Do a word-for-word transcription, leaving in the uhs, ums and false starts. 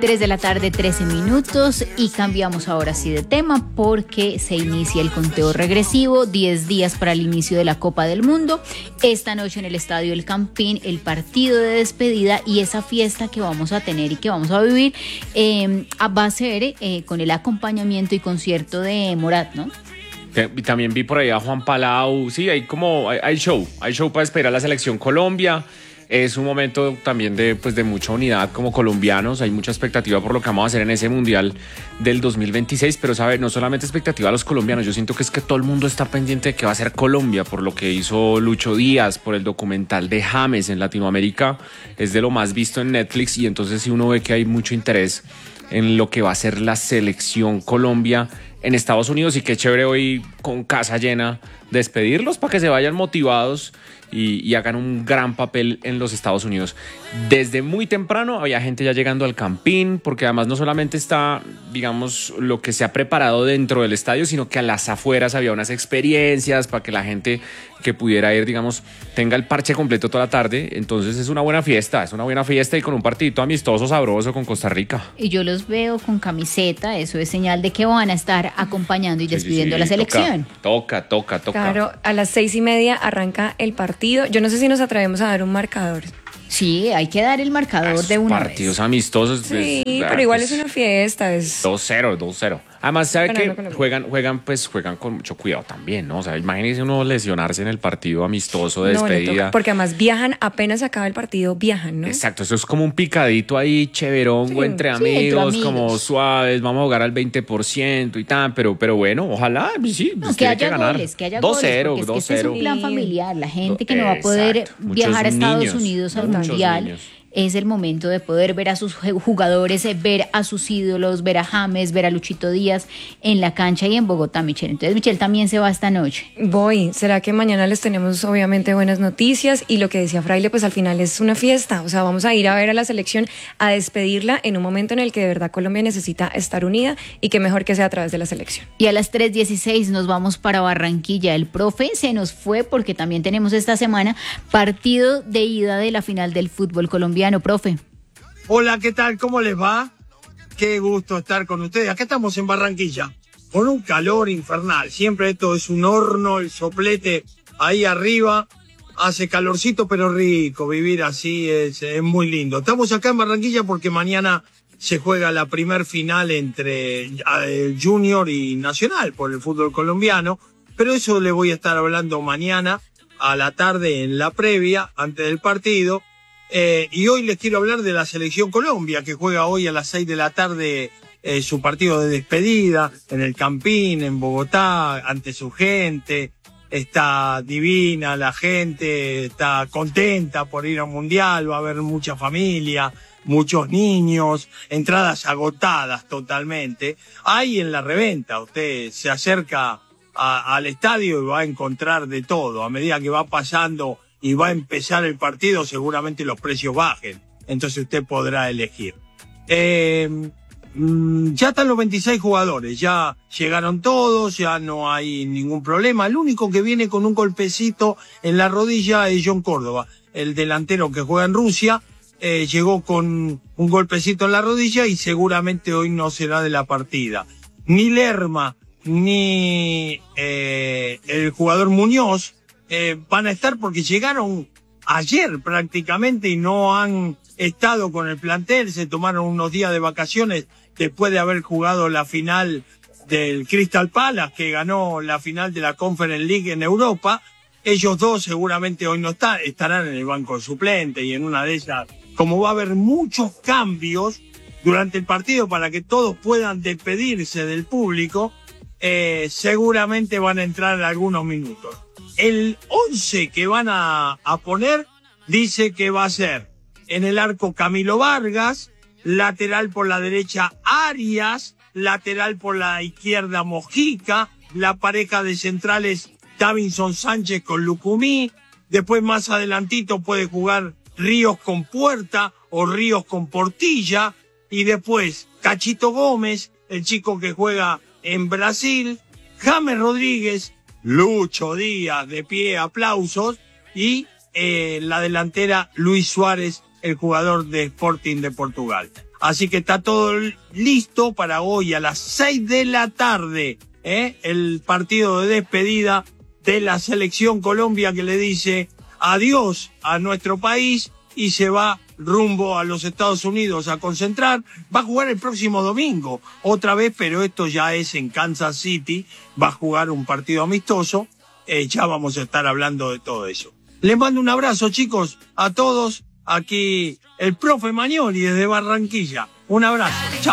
tres de la tarde, trece minutos, y cambiamos ahora sí de tema porque se inicia el conteo regresivo, diez días para el inicio de la Copa del Mundo. Esta noche en el Estadio El Campín, el partido de despedida y esa fiesta que vamos a tener y que vamos a vivir eh, va a ser eh, con el acompañamiento y concierto de Morat, ¿no? Y también vi por ahí a Juan Palau. Sí, hay como, hay, hay show, hay show para esperar a la selección Colombia. Es un momento también de, pues, de mucha unidad como colombianos. Hay mucha expectativa por lo que vamos a hacer en ese Mundial del dos mil veintiséis, pero sabe, no solamente expectativa a los colombianos, yo siento que es que todo el mundo está pendiente de qué va a hacer Colombia por lo que hizo Lucho Díaz, por el documental de James en Latinoamérica. Es de lo más visto en Netflix, y entonces sí uno ve que hay mucho interés en lo que va a ser la selección Colombia en Estados Unidos, y qué chévere hoy con casa llena despedirlos para que se vayan motivados y, y hagan un gran papel en los Estados Unidos. Desde muy temprano había gente ya llegando al Campín, porque además no solamente está, digamos, lo que se ha preparado dentro del estadio, sino que a las afueras había unas experiencias para que la gente que pudiera ir, digamos, tenga el parche completo toda la tarde. Entonces es una buena fiesta, es una buena fiesta, y con un partidito amistoso, sabroso con Costa Rica. Y yo los veo con camiseta, eso es señal de que van a estar acompañando y despidiendo sí, sí, sí, a la selección. Toca, toca, toca. Claro, a las seis y media arranca el partido. Yo no sé si nos atrevemos a dar un marcador. Sí, hay que dar el marcador Esos de una partidos vez. amistosos. Sí, es, pero igual pues, es una fiesta. Es dos cero, dos cero. Además, ¿sabe Ganando que Colombia. juegan, juegan, pues, juegan con mucho cuidado también, ¿no? O sea, imagínense uno lesionarse en el partido amistoso de No, no despedida. toca, porque además viajan, apenas acaba el partido, viajan, ¿no? Exacto, eso es como un picadito ahí, cheverongo, Sí, entre, sí, amigos, entre amigos, como suaves, vamos a jugar al veinte por ciento y tal, pero, pero bueno, ojalá, sí, No, pues que tiene haya que ganar. goles, que haya dos goles, cero, porque es que dos este es cero. un plan Sí. familiar. La gente que No, no va a poder exacto. viajar a Muchos Estados niños, Unidos al muchos Mundial. niños. Es el momento de poder ver a sus jugadores, eh, ver a sus ídolos, ver a James, ver a Luchito Díaz en la cancha y en Bogotá, Michelle. Entonces, Michelle también se va esta noche. Voy, será que mañana les tenemos obviamente buenas noticias, y lo que decía Fraile, pues al final es una fiesta, o sea, vamos a ir a ver a la selección, a despedirla en un momento en el que de verdad Colombia necesita estar unida, y que mejor que sea a través de la selección. Y a las tres dieciséis nos vamos para Barranquilla. El profe se nos fue porque también tenemos esta semana partido de ida de la final del fútbol colombiano, profe. Hola, ¿qué tal? ¿Cómo les va? Qué gusto estar con ustedes. Acá estamos en Barranquilla, con un calor infernal. Siempre esto es un horno, el soplete ahí arriba. Hace calorcito, pero rico. Vivir así es, es muy lindo. Estamos acá en Barranquilla porque mañana se juega la primer final entre eh, Junior y Nacional por el fútbol colombiano. Pero eso le voy a estar hablando mañana a la tarde en la previa, antes del partido. Eh, y hoy les quiero hablar de la selección Colombia, que juega hoy a las seis de la tarde eh, su partido de despedida en el Campín, en Bogotá, ante su gente. Está divina la gente, está contenta por ir a un mundial, va a haber mucha familia, muchos niños, entradas agotadas totalmente. Hay en la reventa, usted se acerca a, al estadio y va a encontrar de todo. A medida que va pasando y va a empezar el partido, seguramente los precios bajen. Entonces usted podrá elegir. Eh, ya están los veintiséis jugadores, ya llegaron todos, ya no hay ningún problema. El único que viene con un golpecito en la rodilla es John Córdoba, el delantero que juega en Rusia. Eh, llegó con un golpecito en la rodilla y seguramente hoy no será de la partida. Ni Lerma, ni eh, el jugador Muñoz Eh, van a estar porque llegaron ayer prácticamente y no han estado con el plantel, se tomaron unos días de vacaciones después de haber jugado la final del Crystal Palace, que ganó la final de la Conference League en Europa. Ellos dos seguramente hoy no están, estarán en el banco suplente, y en una de ellas, como va a haber muchos cambios durante el partido para que todos puedan despedirse del público, eh, seguramente van a entrar en algunos minutos. El once que van a, a poner dice que va a ser en el arco Camilo Vargas, lateral por la derecha Arias, lateral por la izquierda Mojica, la pareja de centrales Davinson Sánchez con Lucumí, después más adelantito puede jugar Ríos con Puerta o Ríos con Portilla, y después Cachito Gómez, el chico que juega en Brasil, James Rodríguez, Lucho Díaz de pie, aplausos, y eh, la delantera Luis Suárez, el jugador de Sporting de Portugal. Así que está todo listo para hoy a las seis de la tarde, ¿eh? El partido de despedida de la selección Colombia que le dice adiós a nuestro país y se va rumbo a los Estados Unidos a concentrar. Va a jugar el próximo domingo, otra vez, pero esto ya es en Kansas City. Va a jugar un partido amistoso. Eh, ya vamos a estar hablando de todo eso. Les mando un abrazo, chicos, a todos. Aquí el profe Magnoli desde Barranquilla. Un abrazo. Chao.